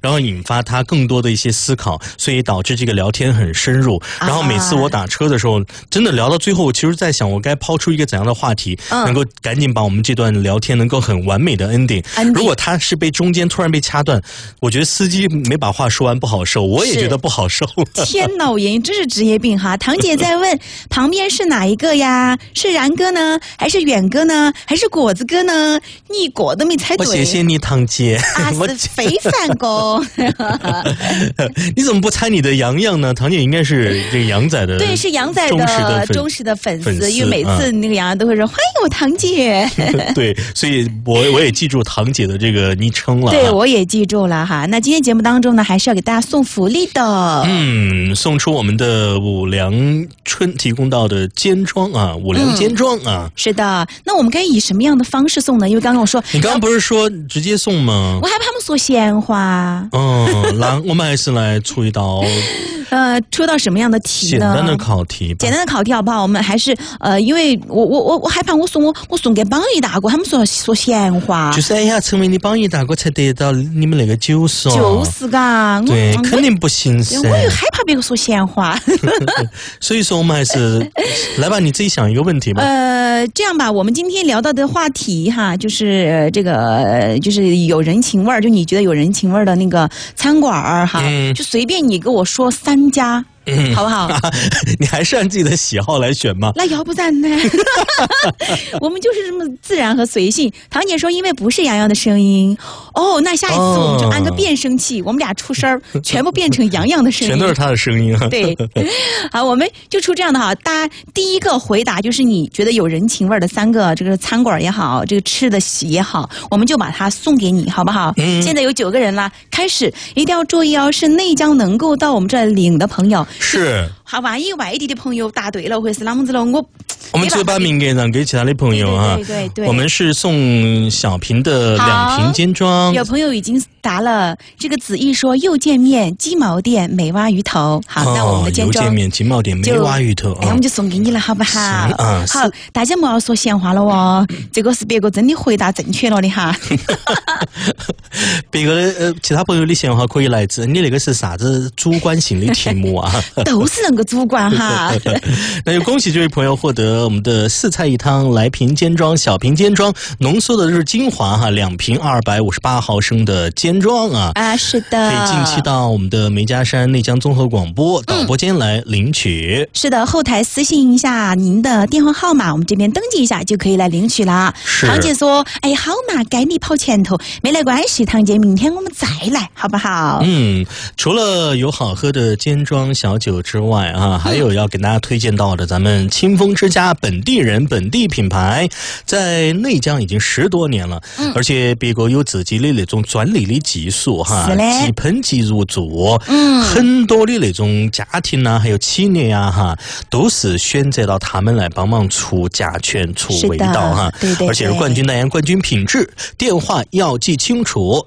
然后引发他更多的一些思考，所以导致这个聊天很深入。然后每次我打车的时候，真的聊到最后，我其实在想我该抛出一个怎样的话题，能够赶紧把我们这段聊天能够很完美的 ending。如果他是被中间突然被掐断，我觉得司机没把话说完不好受，我也觉得不好受。 天哪，我真是职业病哈！堂姐在问旁边是哪一个呀？是然哥呢，还是远哥呢，还是果子哥呢？你一个都没猜对。 我谢谢你，堂姐。 是非凡哥。 你怎么不猜你的洋洋呢？堂姐应该是这个洋仔的， 对，是洋仔的忠实的粉丝，因为每次那个洋洋都会说欢迎我堂姐。 对，所以我也记住堂姐的这个昵称了。 对，我也记住了哈。那今天节目当中呢，还是要给大家送福利的。 送出我们的五粮春提供到的尖装啊，五粮尖装啊。 是的，那我们该以什么样的方式送呢？因为刚刚我说， 你刚刚不是说直接送吗？ 我害怕他们说闲话。 那我们还是来出一道。 出到什么样的题呢？ 简单的考题吧， 简单的考题好不好？我们还是因为我害怕我送给榜一大哥，他们说闲话， 就是哎呀，成为你榜一大哥才得到你们那个90， 就是嘎， 对，肯定不行噻。 我又害怕别个说闲话， 所以说我们还是来吧，你自己想一个问题吧。 这样吧，我们今天聊到的话题哈，就是这个就是有人情味儿，就你觉得有人情味儿的那个餐馆儿哈，就随便你跟我说3家。好不好？ 你还是按自己的喜好来选吗？ 那要不然呢？我们就是这么自然和随性。堂姐说，因为不是洋洋的声音，那下一次我们就安个变声器，我们俩出声儿，全部变成洋洋的声音， 全都是他的声音啊。 对，好，我们就出这样的哈。大家第一个回答就是你觉得有人情味的3个，这个餐馆也好，这个吃的也好，我们就把它送给你，好不好？现在有9个人了，开始一定要注意哦，是内江能够到我们这领的朋友。 是， 好，万一外地的朋友答对了，或者是啷么子了， 我们只有把名额让给其他的朋友啊。对，我们是送小瓶的2瓶尖装。 有朋友已经答了，这个子毅说又见面鸡毛店美蛙鱼头。好，那我们的尖装又见面鸡毛店美蛙鱼头， 我们就送给你了，好不好？好，大家莫要说闲话了哦，这个是别个真的回答正确了的哈。 别个的其他朋友的闲话可以来自你那个是啥子主观性的题目啊？ 都是那个主观哈。 那就恭喜这位朋友获得我们的4菜1汤来瓶尖装小瓶尖装浓缩的是精华哈，2瓶258毫升的尖装啊。 是的， 可以近期到我们的梅家山内江综合广播导播间来领取。 是的，后台私信一下您的电话号码，我们这边登记一下就可以来领取啦。堂姐说，哎，好嘛，该你跑前头，没来关系，堂姐明天我们再来，好不好？ 除了有好喝的尖装小酒之外啊，还有要给大家推荐到的咱们清风之家本地人本地品牌，在内江已经10多年了，而且别个有自己的那种专利的技术哈，即喷即入驻，很多的那种家庭啊，还有企业啊哈，都是选择到他们来帮忙出价钱、出味道哈。 对， 而且是冠军代言、冠军品质。电话要记清楚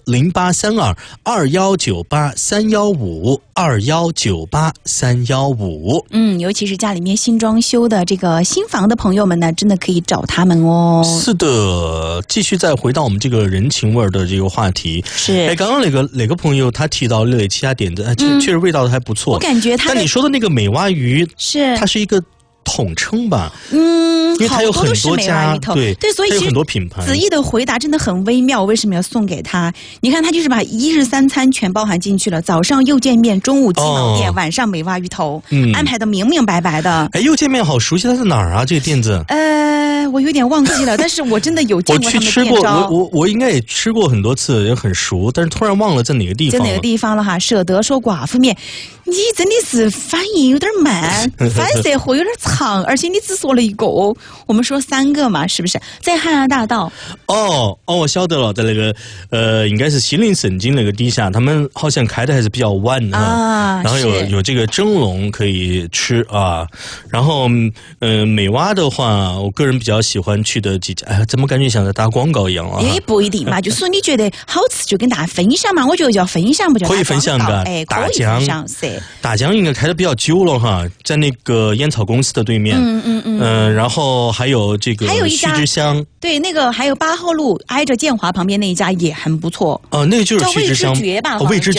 ：0832-2198-315，2198-315。 尤其是家里面新装修的这个新房的朋友们呢，真的可以找他们哦。 是的，继续再回到我们这个人情味的这个话题。 是， 刚刚哪个朋友他提到了其他点子，确实味道还不错。 我感觉但你说的那个美蛙鱼，它是一个统称吧？因为它有很多家，对， 所以有很多品牌。 子毅的回答真的很微妙，为什么要送给他？你看，他就是把1日3餐全包含进去了，早上又见面，中午鸡毛店，晚上美蛙鱼头，安排的明明白白的。 哎，又见面好熟悉，它是哪儿啊？这个店子？ 我有点忘记了，但是我真的有见过他们的店招。 我去吃过，我应该也吃过很多次，也很熟，但是突然忘了在哪个地方。 在哪个地方了哈？舍得说寡妇面，你真的是反应有点慢，反射弧有点长，而且你只说了1个，我们说3个嘛，是不是？在汉阳大道。 我晓得了，在那个应该是心灵神经那个底下，他们好像开的还是比较晚啊。然后有这个蒸笼可以吃啊。然后美蛙的话，我个人比较喜欢去的几家，怎么感觉像在打广告一样啊？ 也不一定嘛，就是说你觉得好吃就跟大家分享嘛。我觉得叫分享，不叫可以分享的。大江应该开的比较久了哈，在那个烟草公司的对面。然后还有这个须知香， 对，那个还有8号路挨着建华旁边那一家也很不错。 那个就是须知香叫味之